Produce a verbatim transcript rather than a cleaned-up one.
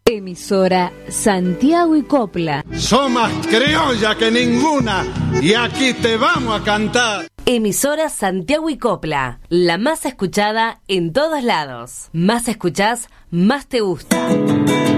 Emisora Santiago y Copla. Sos más criolla que ninguna y aquí te vamos a cantar. Emisora Santiago y Copla, la más escuchada en todos lados. Más escuchás, más te gusta.